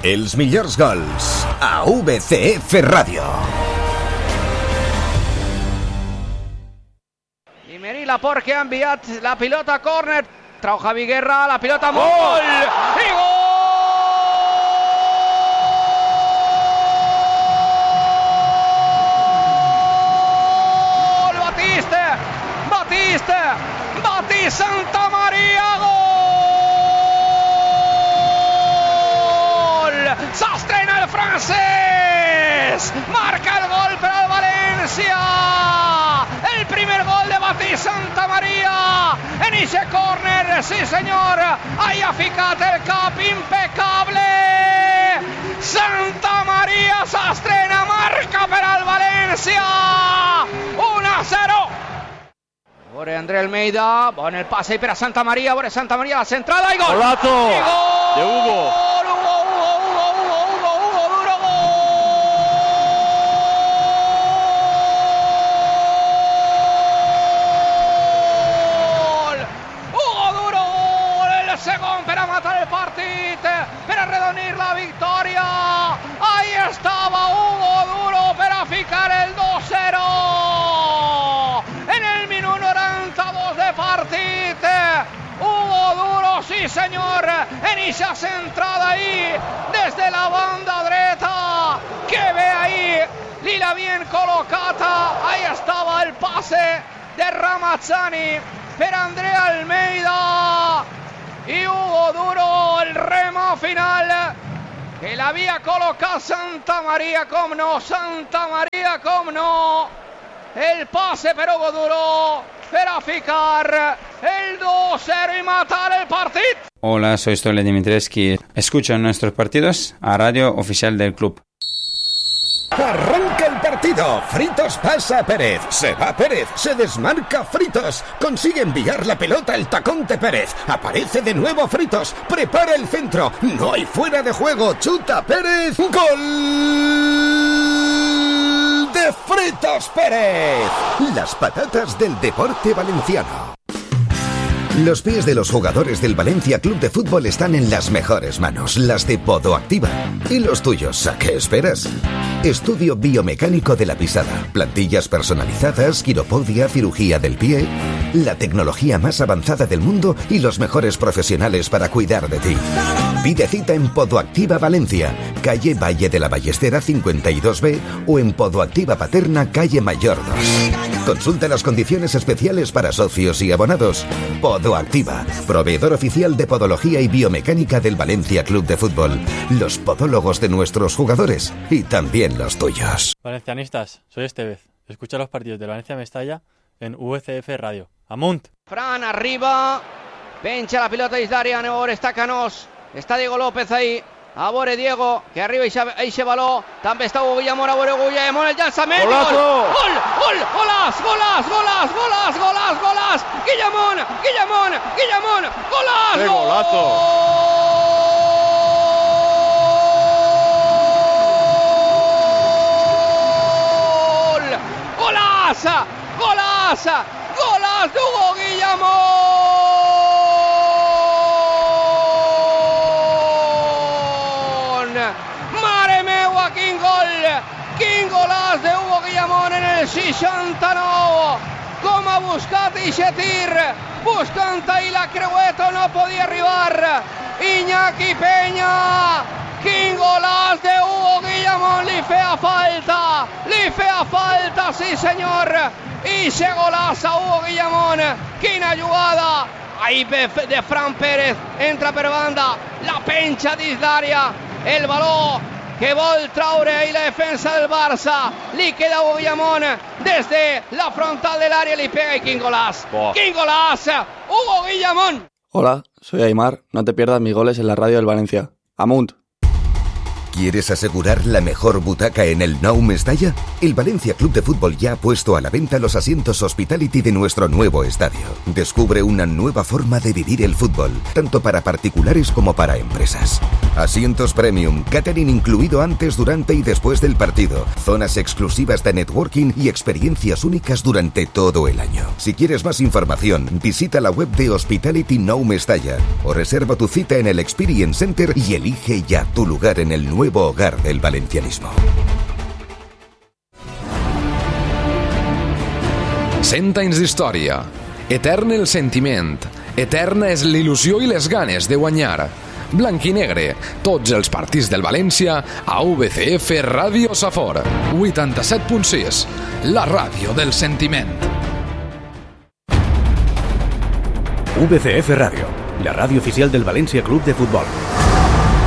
Els millors gols a VCF Ràdio. I Meri Laporte, que ha enviat la pilota a córner. Trau Javi Guerra, la pilota amb gol! I gol! Batiste Santa Maria, gol! S'estrena el francès! Marca el gol per al València! El primer gol de Batiste Santa Maria en ese córner, sí senyor! Ahí ha ficat el cap impecable! Santa Maria s'estrena, marca per al València! 1-0! Ora André Almeida, bon el passe per a Santa Maria, ora Santa Maria la centrada i gol! Golazo I gol! De Hugo! Hugo Duro, el segon per a matar el partit, per a redonir la victòria. Ahí estava Hugo Duro per a ficar el 2-0. Hugo Duro, sí senyor, en esa centrada ahí, desde la banda dreta, que ve ahí, Lila bien colocata, ahí estaba el pase de Ramazzani per Andrea Almeida, y Hugo Duro, el remo final, que l'havia col·locat Santa Maria, com no, Santa Maria, com no, el pase per Hugo Duro, para ficar el 2-0 y matar el partido. Hola, soy Stole Dimitrescu. Escucho nuestros partidos a Radio Oficial del Club. Arranca el partido. Fritos pasa a Pérez. Se va Pérez. Se desmarca Fritos. Consigue enviar la pelota al tacón de Pérez. Aparece de nuevo Fritos. Prepara el centro. No hay fuera de juego. Chuta Pérez. ¡Gol! De Fritos Pérez, las patatas del deporte valenciano. Los pies de los jugadores del Valencia Club de Fútbol están en las mejores manos, las de Podoactiva. ¿Y los tuyos? ¿A qué esperas? Estudio biomecánico de la pisada, plantillas personalizadas, quiropodia, cirugía del pie, la tecnología más avanzada del mundo y los mejores profesionales para cuidar de ti. Pide cita en Podoactiva Valencia, calle Valle de la Ballestera 52B o en Podoactiva Paterna, calle Mayor 2. Consulta las condiciones especiales para socios y abonados. Podoactiva, proveedor oficial de podología y biomecánica del Valencia Club de Fútbol. Los podólogos de nuestros jugadores y también los tuyos. Valencianistas, soy Estevez. Escucha los partidos de Valencia Mestalla en VCF Radio. Amunt! Fran arriba, pencha la pilota dins d'àrea, ahora está Canós, está Diego López ahí. A veure Diego, que arriba eixe baló, també està Hugo Guillamón, a veure Hugo Guillamón, el llançament, gol, golàs, Guillamón, golàs, ¡qué golazo! Golàs d'Hugo Guillamón! Mare meua, quin golàs de Hugo Guillamón en el 69, com ha buscat eixe tir, buscant ahí la creueta, no podia arribar Iñaki Peña, quin golàs de Hugo Guillamón, li feia falta, sí senyor, eixe golàs a Hugo Guillamón, quina jugada, ahí de Fran Pérez, entra per banda, la penja dins d'àrea, el baló que vol traure ahí la defensa del Barça, li queda Hugo Guillamón desde la frontal del área, li pega y quin golàs, Hugo Guillamón. Hola, soy Aymar, no te pierdas mis goles en la radio del Valencia. Amunt. ¿Quieres asegurar la mejor butaca en el Nou Mestalla? El Valencia Club de Fútbol ya ha puesto a la venta los asientos Hospitality de nuestro nuevo estadio. Descubre una nueva forma de vivir el fútbol, tanto para particulares como para empresas. Asientos premium, catering incluido antes, durante y después del partido, zonas exclusivas de networking y experiencias únicas durante todo el año. Si quieres más información, visita la web de Hospitality Nou Mestalla o reserva tu cita en el Experience Center y elige ya tu lugar en el nuevo hogar del valencianismo. 100 anys d'història. Etern el sentiment. Eterna és l'il·lusió i les ganes de guanyar. Blanc i negre, tots els partits del València a VCF Ràdio Safor. 87.6, la ràdio del sentiment. VCF Radio, la radio oficial del Valencia Club de Fútbol.